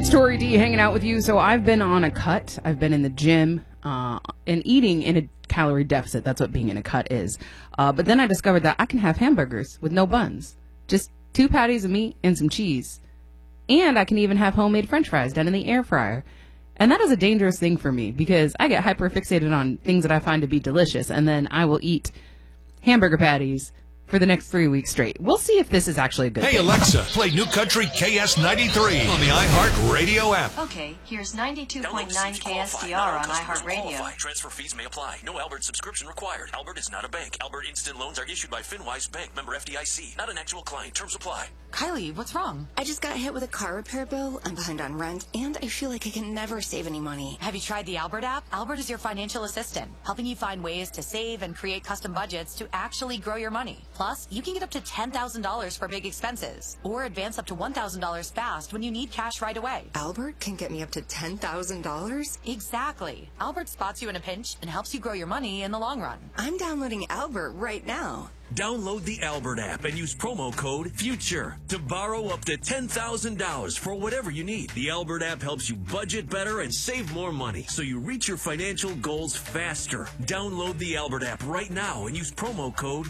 It's Tori D hanging out with you. So I've been on a cut. I've been in the gym and eating in a calorie deficit. That's what being in a cut is. But then I discovered that I can have hamburgers with no buns. Just 2 patties of meat and some cheese. And I can even have homemade french fries done in the air fryer. And that is a dangerous thing for me because I get hyper-fixated on things that I find to be delicious. And then I will eat hamburger patties for the next 3 weeks straight. We'll see if this is actually a good thing. Hey, Alexa, play New Country KS93 on the iHeart Radio app. Okay, here's 92.9 KSDR on iHeart Radio. Transfer fees may apply. No Albert subscription required. Albert is not a bank. Albert Instant Loans are issued by FinWise Bank, member FDIC. Not an actual client. Terms apply. Kylie, what's wrong? I just got hit with a car repair bill. I'm behind on rent, and I feel like I can never save any money. Have you tried the Albert app? Albert is your financial assistant, helping you find ways to save and create custom budgets to actually grow your money. Plus, you can get up to $10,000 for big expenses, or advance up to $1,000 fast when you need cash right away. Albert can get me up to $10,000? Exactly. Albert spots you in a pinch and helps you grow your money in the long run. I'm downloading Albert right now. Download the Albert app and use promo code FUTURE to borrow up to $10,000 for whatever you need. The Albert app helps you budget better and save more money so you reach your financial goals faster. Download the Albert app right now and use promo code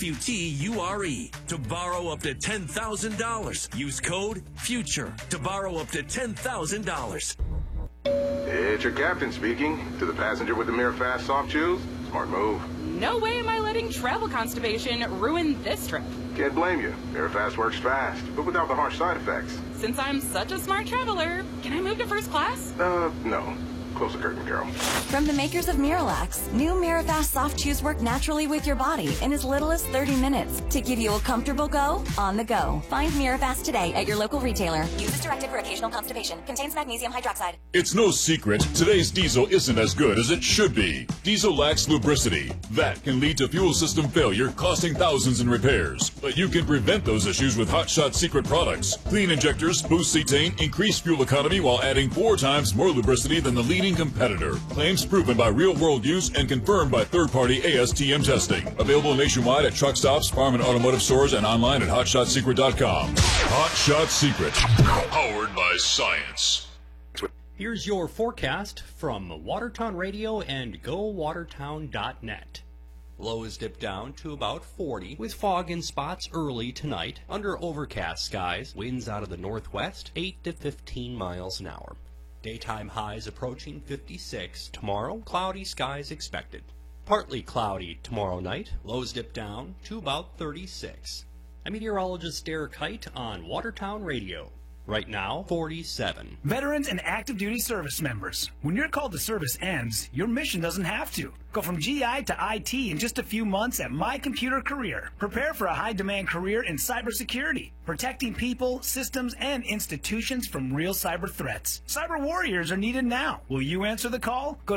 FUTURE to borrow up to $10,000. Use code FUTURE to borrow up to $10,000. It's your captain speaking. To the passenger with the Mirror Fast soft chews, smart move. No way am I letting travel constipation ruin this trip. Can't blame you. Mirror Fast works fast, but without the harsh side effects. Since I'm such a smart traveler, can I move to first class? No. Close the curtain, Carol. From the makers of Miralax, new Mirafast soft chews work naturally with your body in as little as 30 minutes to give you a comfortable go on the go. Find Mirafast today at your local retailer. Use as directed for occasional constipation. Contains magnesium hydroxide. It's no secret today's diesel isn't as good as it should be. Diesel lacks lubricity. That can lead to fuel system failure, costing thousands in repairs. But you can prevent those issues with Hot Shot Secret products. Clean injectors, boost cetane, increase fuel economy while adding 4 times more lubricity than the leading competitor. Claims proven by real-world use and confirmed by third-party ASTM testing. Available nationwide at truck stops, farm and automotive stores, and online at HotShotSecret.com. Hot Shot Secret. Powered by science. Here's your forecast from Watertown Radio and GoWatertown.net. Lows dip down to about 40, with fog in spots early tonight. Under overcast skies, winds out of the northwest, 8 to 15 miles an hour. Daytime highs approaching 56. Tomorrow, cloudy skies expected. Partly cloudy tomorrow night. Lows dip down to about 36. I'm meteorologist Derek Height on Watertown Radio. Right now, 47. Veterans and active duty service members. When your call to service ends, your mission doesn't have to. Go from GI to IT in just a few months at My Computer Career. Prepare for a high-demand career in cybersecurity, protecting people, systems, and institutions from real cyber threats. Cyber warriors are needed now. Will you answer the call? Go to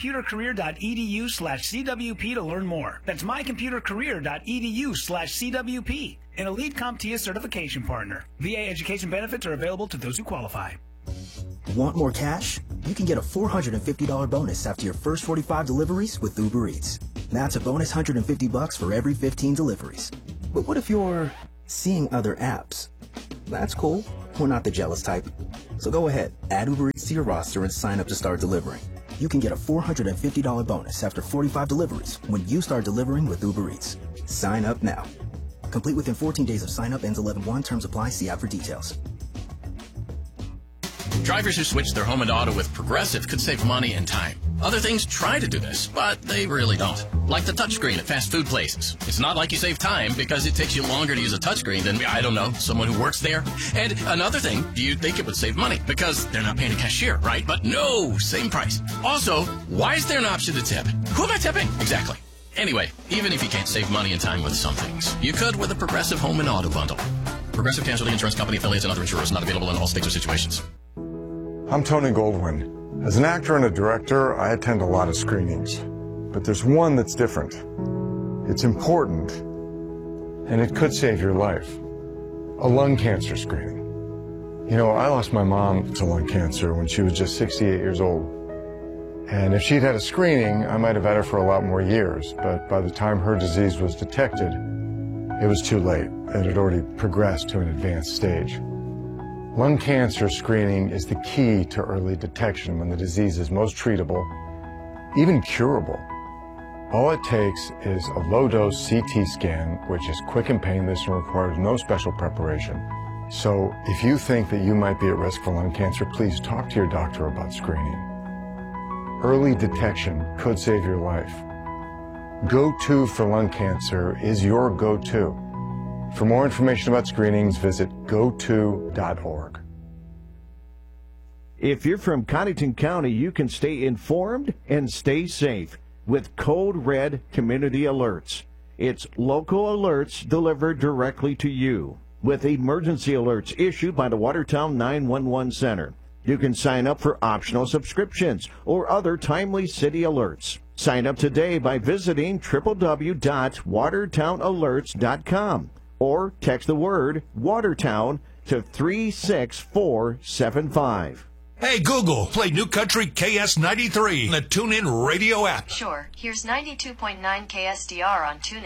mycomputercareer.edu/CWP to learn more. That's mycomputercareer.edu/CWP. An elite CompTIA certification partner. VA education benefits are available to those who qualify. Want more cash? You can get a $450 bonus after your first 45 deliveries with Uber Eats. That's a bonus $150 for every 15 deliveries. But what if you're seeing other apps? That's cool. We're not the jealous type. So go ahead, add Uber Eats to your roster and sign up to start delivering. You can get a $450 bonus after 45 deliveries when you start delivering with Uber Eats. Sign up now. Complete within 14 days of sign up. Ends 11/1. Terms apply. See app for details. Drivers who switch their home and auto with Progressive could save money and time. Other things try to do this, but they really don't. Like the touchscreen at fast food places. It's not like you save time because it takes you longer to use a touchscreen than, I don't know, someone who works there. And another thing, do you think it would save money? Because they're not paying a cashier, right? But no, same price. Also, why is there an option to tip? Who am I tipping? Exactly. Anyway, even if you can't save money and time with some things, you could with a Progressive home and auto bundle. Progressive Casualty Insurance Company affiliates and other insurers not available in all states or situations. I'm Tony Goldwyn. As an actor and a director, I attend a lot of screenings. But there's one that's different. It's important, and it could save your life. A lung cancer screening. You know, I lost my mom to lung cancer when she was just 68 years old. And if she'd had a screening, I might have had her for a lot more years. But by the time her disease was detected, it was too late. It had already progressed to an advanced stage. Lung cancer screening is the key to early detection when the disease is most treatable, even curable. All it takes is a low-dose CT scan, which is quick and painless and requires no special preparation. So if you think that you might be at risk for lung cancer, please talk to your doctor about screening. Early detection could save your life. Go-To for lung cancer is your go-to. For more information about screenings, visit goto.org. If you're from Cottington County, you can stay informed and stay safe with Code Red Community Alerts. It's local alerts delivered directly to you with emergency alerts issued by the Watertown 911 Center. You can sign up for optional subscriptions or other timely city alerts. Sign up today by visiting www.watertownalerts.com or text the word Watertown to 36475. Hey, Google, play New Country KS93 on the TuneIn Radio app. Sure. Here's 92.9 KSDR on TuneIn.